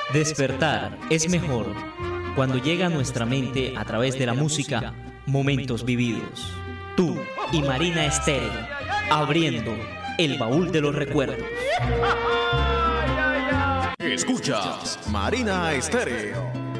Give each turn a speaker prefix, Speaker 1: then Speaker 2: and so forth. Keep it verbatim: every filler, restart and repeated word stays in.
Speaker 1: Despertar es mejor cuando llega a nuestra mente a través de la música momentos vividos. Tú y Marina Estéreo, abriendo el baúl de los recuerdos.
Speaker 2: Escuchas Marina Estéreo.